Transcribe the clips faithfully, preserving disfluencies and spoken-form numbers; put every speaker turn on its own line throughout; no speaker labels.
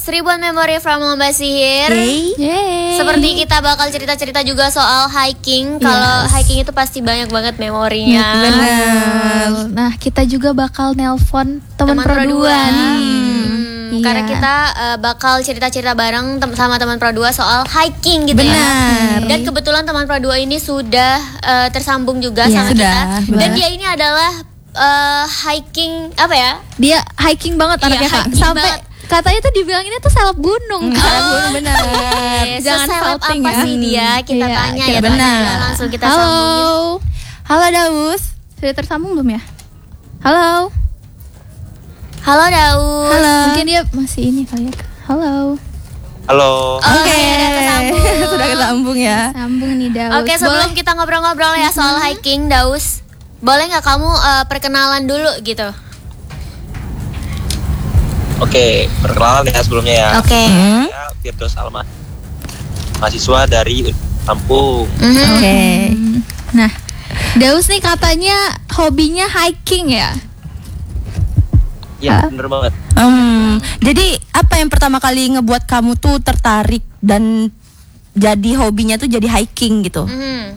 Daus, ribuan memori from Lomba Sihir.
Yeay. Yeay.
Seperti kita bakal cerita-cerita juga soal hiking. Kalau
Yes.
hiking itu pasti banyak banget memorinya.
Benar. Nah, kita juga bakal nelpon teman
Teman
Pro
Pro
dua
dua.
nih.
Hmm,
Iya.
Karena kita uh, bakal cerita-cerita bareng tem- sama teman Pro dua soal hiking gitu
Benar.
ya. Dan kebetulan teman Pro dua ini sudah uh, tersambung juga
Iya,
sama
sudah.
kita. Dan dia ini adalah uh, hiking apa ya?
Dia hiking banget
Iya,
anaknya, Kak.
hiking
Sampai
banget.
katanya tuh dibilanginnya tuh seleb gunung.
Oh,
Seleb gunung benar.
Oke,
Jangan
so seleb
salting
apa
ya.
sih dia? Kita
Iya,
tanya
kita
ya,
benar.
tanya. Langsung kita
Halo.
sambungin.
Halo Daus. Sudah tersambung belum ya? Halo.
Halo Daus.
Halo. Mungkin dia masih ini kali ya. Halo.
Halo.
Oke, udah kesambung.
Sudah kesambung ya. Sambung nih Daus.
Oke, sebelum
Boleh?
kita ngobrol-ngobrol ya soal hiking, Daus, boleh nggak kamu uh, perkenalan dulu gitu?
Oke, perkenalan ya sebelumnya ya.
Oke.
Hmm?
Saya Firdaus Alma, mahasiswa dari Lampung.
Mhm.
Oke. Nah, Daus nih katanya hobinya hiking ya?
Ya, bener banget.
Hmm, jadi apa yang pertama kali ngebuat kamu tuh tertarik dan jadi hobinya tuh jadi hiking gitu?
Mhm.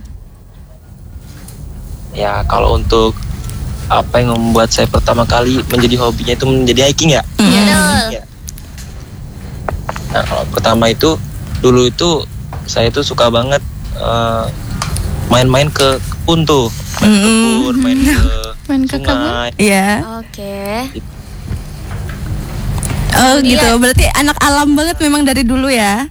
Ya, kalau untuk apa yang membuat saya pertama kali menjadi hobinya itu menjadi hiking ya?
Iya, betul.
Ya. Nah, kalau pertama itu dulu itu saya tuh suka banget eh, main-main ke kebun tuh, main ke kebun, main ke
Main ke
sungai.
Iya.
Oke.
Oh
Iya.
gitu. Berarti anak alam banget memang dari dulu ya?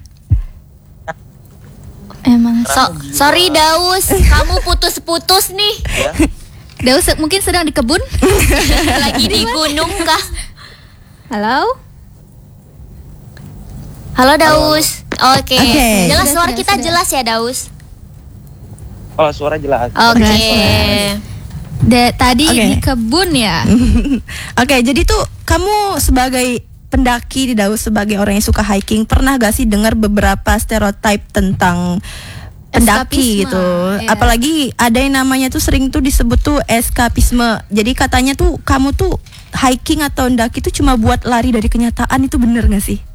Emang.
So, sorry Daus, kamu putus-putus nih.
Ya.
Daus mungkin sedang di kebun?
Lagi di gunung kah?
Halo?
Halo Daus. Oke.
Oke.
Jelas
Sudah,
suara
sudah,
kita
sudah.
jelas ya Daus.
Oh, suara jelas.
Oke.
Jelas. De- tadi
Oke.
di kebun ya?
Oke, jadi tuh kamu sebagai pendaki di Daus, sebagai orang yang suka hiking, pernah gak sih dengar beberapa stereotip tentang pendaki
Eskapisme,
gitu?
iya.
Apalagi ada yang namanya tuh sering tuh disebut tuh eskapisme. Jadi katanya tuh kamu tuh hiking atau mendaki tuh cuma buat lari dari kenyataan, itu bener gak sih?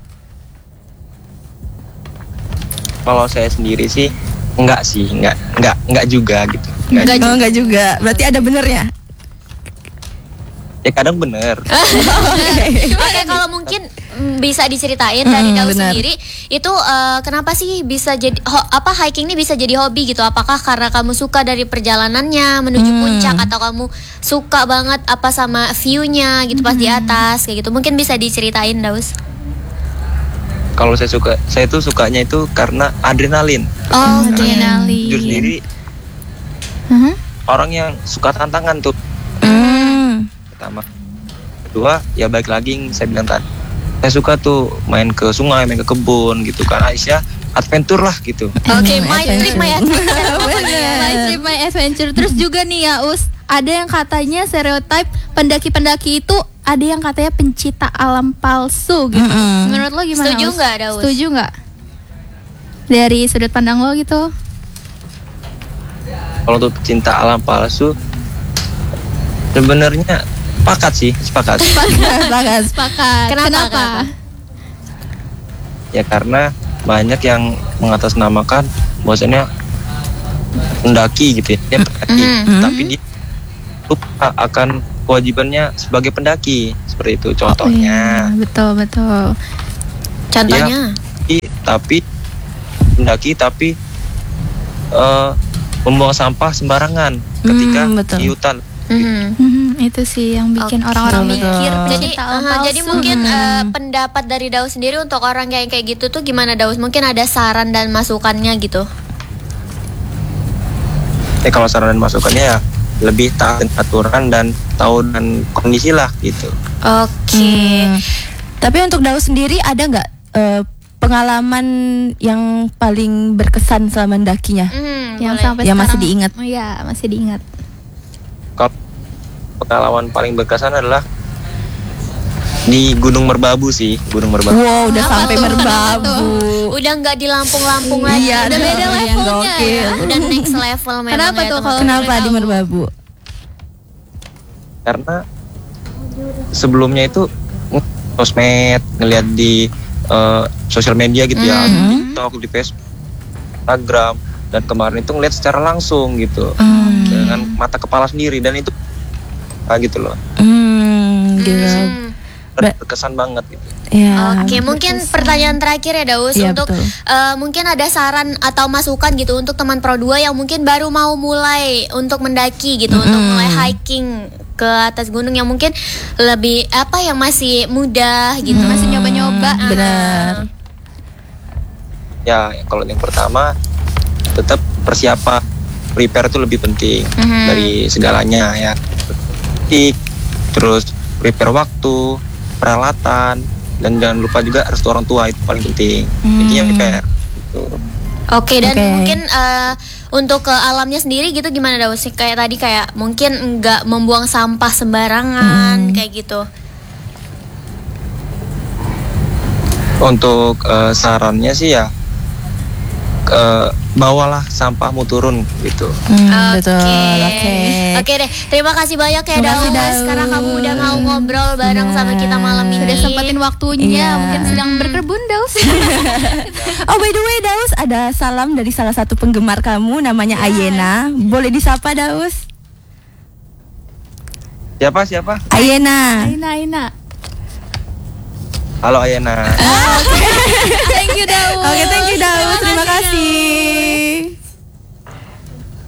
Kalau saya sendiri sih enggak sih, enggak enggak enggak juga gitu. Enggak.
Enggak, oh, enggak juga. Berarti ada benernya.
Ya kadang bener.
Oke, kalau mungkin mm, bisa diceritain dari
Hmm,
Daus
benar.
sendiri itu eh, kenapa sih bisa jadi ho- apa hiking ini bisa jadi hobi gitu? Apakah karena kamu suka dari perjalanannya menuju
Hmm.
puncak atau kamu suka banget apa sama view-nya gitu pas di atas kayak gitu? Mungkin bisa diceritain Daus.
Kalau saya suka, saya tuh sukanya itu karena adrenalin.
Oh,
Adrenalin.
Jujur sendiri
Mhm.
orang yang suka tantangan tuh
Hmm.
pertama. Kedua, ya balik lagi yang saya bilang tadi. Saya suka tuh main ke sungai, main ke kebun gitu kan. Aisyah adventure lah gitu.
Oke, my trip, my adventure.
My trip, my adventure. Terus juga nih ya Us, ada yang katanya stereotip pendaki-pendaki itu ada yang katanya pencipta alam palsu gitu.
Mm-mm.
Menurut lo gimana?
Setuju
Us?
nggak, Daus?
Setuju nggak? Dari sudut pandang lo gitu?
Kalau untuk cinta alam palsu, sebenarnya sepakat sih, sepakat.
Sepakat.
Sepakat.
Kenapa,
Kenapa?
kenapa?
Ya karena banyak yang mengatasnamakan bahwasanya pendaki gitu ya, dia pendaki,
Mhm.
tapi dia lupa akan kewajibannya sebagai pendaki. Seperti itu contohnya.
Iya, betul betul.
Contohnya?
Tapi- tapi pendaki tapi eh, membuang sampah sembarangan ketika
Hmm, betul.
di hutan.
Mhm.
Mhm, itu sih yang bikin
Oke.
orang-orang
Betul,
mikir
betul.
Jadi,
pencipta alam
aha,
palsu.
jadi mungkin
Mhm.
eh, pendapat dari Daus sendiri untuk orang kayak kayak gitu tuh gimana Daus? Mungkin ada saran dan masukannya gitu.
Ya kalau saran dan masukannya ya lebih taat dengan aturan dan tahu dan kondisi lah gitu.
Oke.
Hmm. Tapi untuk Daus sendiri ada nggak eh, pengalaman yang paling berkesan selama mendakinya?
Mhm,
yang
boleh.
sampai
Yang masih
sekarang-
diingat.
Oh, iya, masih diingat.
Kalau pengalaman paling berkesan adalah di Gunung Merbabu sih, Gunung Merbabu.
Wow, udah
Apa
sampai
tuh?
Merbabu.
Udah nggak di Lampung-Lampung lagi.
Iya,
udah
dong,
beda
yang
levelnya
gokil.
ya. Udah next level memang.
Kenapa
ya,
tuh
teman-teman.
kalau
Kenapa di
tahu?
Merbabu?
Karena sebelumnya itu ng- sosmed ngeliat di eh, sosial media gitu ya, di TikTok, di Facebook, Instagram, dan kemarin itu ngeliat secara langsung gitu dengan mata kepala sendiri, dan itu kayak gitu loh.
Hmm, gitu.
Hmm.
Ba-
Berkesan banget gitu.
Ya,
Oke, mungkin pertanyaan terakhir ya Daus,
Iya,
untuk
betul.
eh, mungkin ada saran atau masukan gitu untuk teman Pro dua yang mungkin baru mau mulai untuk mendaki gitu, untuk mulai hiking ke atas gunung yang mungkin lebih apa yang masih muda gitu.
Masih nyoba-nyoba.
Ah.
benar.
Ya, kalau yang pertama tetap persiapan, prepare itu lebih penting
Mhm.
dari segalanya ya. Tik, terus prepare waktu, peralatan, dan jangan lupa juga restu orang tua, itu paling penting. Intinya prepare. Gitu.
Oke, dan
Oke.
mungkin eh, untuk ke alamnya sendiri gitu gimana Daus? Kayak tadi kayak mungkin nggak membuang sampah sembarangan kayak gitu.
Untuk eh, sarannya sih ya, eh, bawalah sampahmu turun gitu.
Hmm,
Oke.
betul. Oke.
Oke deh. Terima kasih banyak ya
Terima kasih,
Daus,
Daus.
karena kamu udah mau ngobrol bareng sama kita malam ini.
Sudah sempetin waktunya,
Iya.
mungkin sedang berkebun Daus.
Oh, by the way, Daus, ada salam dari salah satu penggemar kamu, namanya Ayena. Boleh disapa, Daus?
Siapa siapa?
Ayena.
Aina, Aina.
Halo Ayana.
Thank you Daus.
Oke, thank you, Daus. Terima kasih.